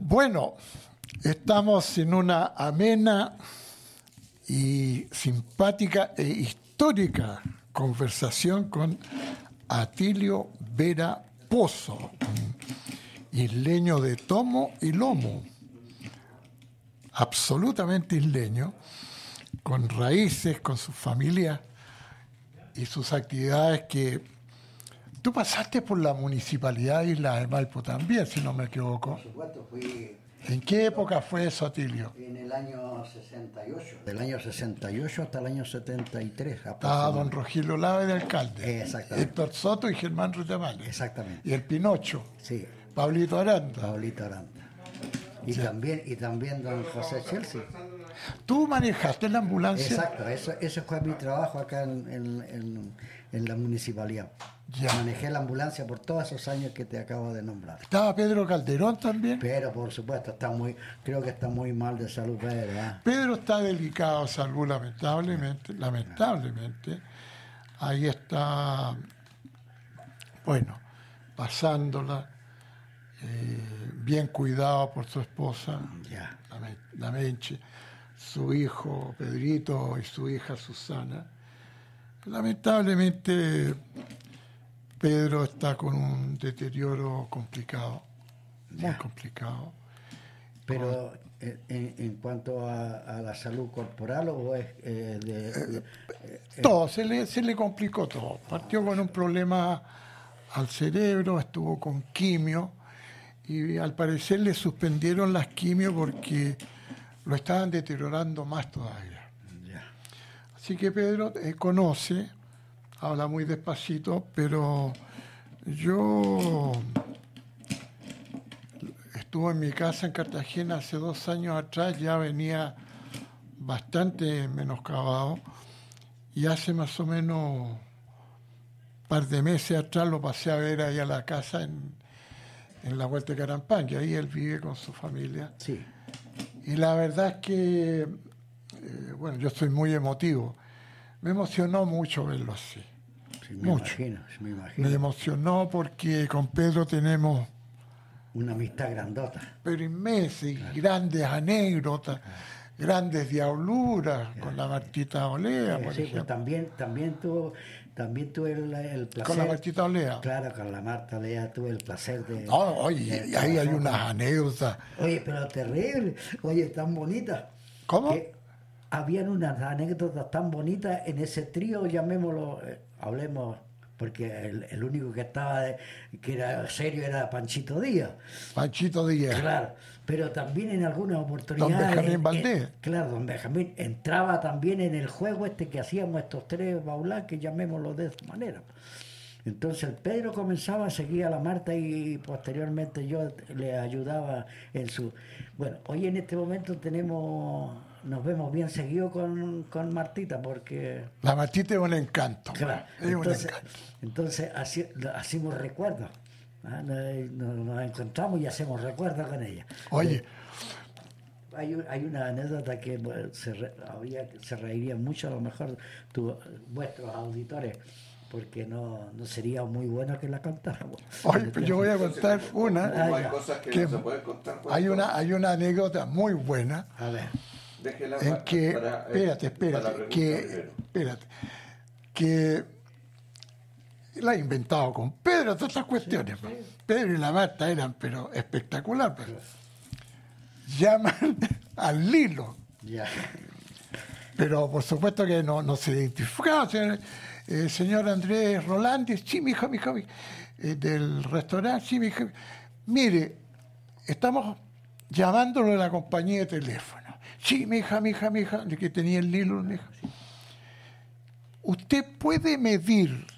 Bueno, estamos en una amena y simpática e histórica conversación con Atilio Vera Pozo, isleño de tomo y lomo, absolutamente isleño, con raíces, con su familia y sus actividades que... Tú pasaste por la Municipalidad de Isla de Maipo también, si no me equivoco. Por supuesto, fui... ¿En qué época fue eso, Atilio? En el año 68. Del año 68 hasta el año 73. Estaba don Rogelio Lave de alcalde. Exactamente. Héctor Soto y Germán Rutemales. Exactamente. Y el Pinocho. Sí. Pablito Aranda. Pablito Aranda. Y, Sí. también don José Chelsea. ¿Tú manejaste la ambulancia? Exacto, eso fue mi trabajo acá en la municipalidad. Ya. Manejé la ambulancia por todos esos años que te acabo de nombrar. ¿Estaba Pedro Calderón también? Pero por supuesto, creo que está muy mal de salud, ¿verdad? Pedro está delicado de salud, lamentablemente. Ahí está, bueno, pasándola, bien cuidado por su esposa, Ya. la Menche, su hijo Pedrito y su hija Susana. Lamentablemente, Pedro está con un deterioro complicado, muy complicado. Pero en cuanto a la salud corporal o es Todo, se le complicó todo. Partió con un problema al cerebro, estuvo con quimio y al parecer le suspendieron las quimio porque lo estaban deteriorando más todavía. ya. Así que Pedro conoce, habla muy despacito, pero yo estuve en mi casa en Cartagena hace 2 años atrás, ya venía bastante menoscabado y hace más o menos un par de meses atrás lo pasé a ver ahí a la casa en la Vuelta de Carampán, que ahí él vive con su familia. Sí. Y la verdad es que, bueno, yo soy muy emotivo. Me emocionó mucho verlo así. Sí, Mucho. me imagino. Me emocionó porque con Pedro tenemos, Una amistad grandota. pero inmensa, y grandes anécdotas, grandes diabluras con la Martita Olea, por Sí, ejemplo. pues también tuve el placer. Con la Martita Olea. Claro, con la Marta Lea tuve el placer de... No, oye, y ahí hay unas anécdotas. Oye, pero terrible. Oye, tan bonitas. ¿Cómo? Que habían unas anécdotas tan bonitas en ese trío, llamémoslo, hablemos, porque el único que estaba, que era serio era Panchito Díaz. Panchito Díaz. Claro, pero también en algunas oportunidades... Don Benjamín Valdés. Claro, don Benjamín entraba también en el juego que hacíamos estos tres baulás, que llamémoslo de esta manera. Entonces el Pedro comenzaba, seguía a la Marta y posteriormente yo le ayudaba en su... Bueno, hoy en este momento nos vemos bien seguido con Martita porque... La Martita es un encanto. Claro, Es un encanto. entonces hacemos recuerdos. ¿Ah? Nos encontramos y hacemos recuerdos con ella. Oye, Hay una anécdota que bueno, se reirían mucho, a lo mejor vuestros auditores, porque no sería muy bueno que la cantáramos. oye, pues yo voy a contar una. Hay cosas que no se pueden contar. Hay una anécdota muy buena A ver, Déjela en que, para espérate, la pregunta primero. que la he inventado con Pedro, todas estas cuestiones. Sí. Pedro y la Marta eran, pero espectacular. Pues. Llaman al Lilo, ya. pero por supuesto que no se identificaba. Señor Andrés Rolandi, sí, mi hijo, del restaurante, sí, mi hijo. Mire, estamos llamándolo de la compañía de teléfono. Sí, mi hija, de que tenía el Lilo, mi hija. Usted puede medir